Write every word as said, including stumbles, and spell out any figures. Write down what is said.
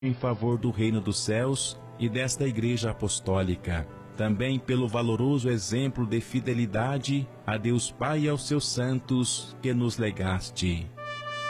em favor do reino dos céus e desta Igreja Apostólica, também pelo valoroso exemplo de fidelidade a Deus Pai e aos seus santos que nos legaste.